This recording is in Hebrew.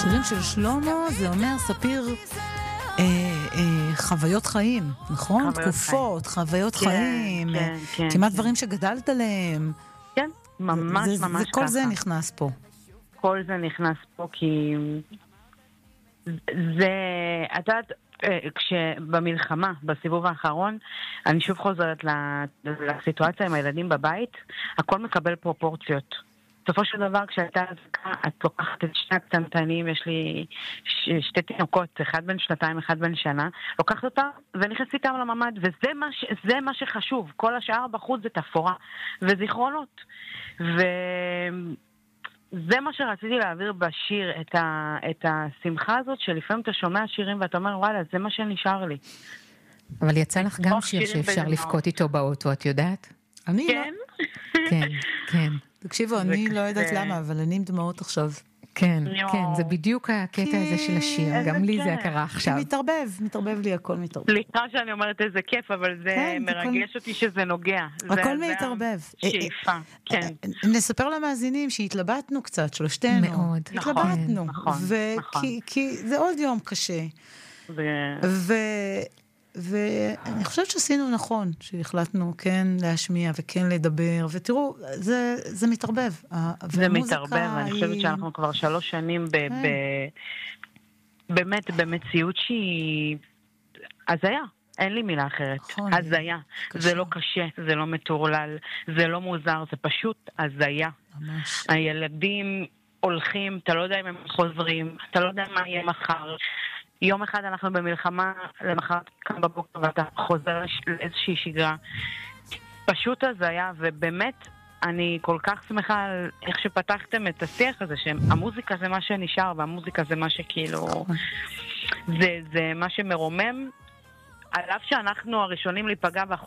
שירים של שלמה, זה אומר ספיר חוויות חיים, נכון? תקופות, חוויות חיים, כמעט דברים שגדלת עליהם. כן, ממש ממש ככה. כל זה נכנס פה. כל זה נכנס פה כי זה, את יודעת, כשבמלחמה, בסיבוב האחרון, אני שוב חוזרת לסיטואציה עם הילדים בבית, הכל מקבל פרופורציות. בסופו של דבר, כשאתה את לוקחת את שני הקטנטנים, יש לי שתי תינוקות, אחד בן 2, אחד בן שנה, לוקחת אותה ונכנסת איתם לממד, וזה מה שחשוב. כל השאר בחוץ זה תפורה וזיכרונות. זה מה שרציתי להעביר בשיר, את השמחה הזאת, שלפעמים אתה שומע שירים ואתה אומר, וואלה, זה מה שנשאר לי. אבל יצא לך גם שיר שאפשר לבכות איתו באוטו, את יודעת? אני כן? כן, כן. תקשיבו, אני לא יודעת למה, אבל אני עם דמעות עכשיו. כן, כן, זה בדיוק הקטע הזה של השיר, גם לי זה קרה עכשיו. מתערבב לי, הכל מתערבב. סליחה שאני אומרת איזה כיף, אבל זה מרגש אותי שזה נוגע. הכל מתערבב. שאיפה, כן. נספר למאזינים שהתלבטנו קצת, שלושתנו. מאוד. התלבטנו. כי זה עוד יום קשה. ואני חושבת שעשינו נכון, שהחלטנו כן להשמיע וכן לדבר, ותראו, זה מתערבב. זה מתערבב, אני חושבת שאנחנו כבר 3 שנים באמת במציאות שהיא הזיה, אין לי מילה אחרת, הזיה. זה לא קשה, זה לא מטורלל, זה לא מוזר, זה פשוט הזיה. הילדים הולכים, אתה לא יודע אם הם חוזרים, אתה לא יודע מה יהיה מחר. יום אחד אנחנו במלחמה, למחרת קם בבוקר ואתה חוזר לאיזושהי שגרה. פשוט הזיה, ובאמת אני כל כך שמחה על איך שפתחתם את השיח הזה, שהמוזיקה זה מה שנשאר, והמוזיקה זה מה שכאילו, זה מה שמרומם, על אף שאנחנו הראשונים להיפגע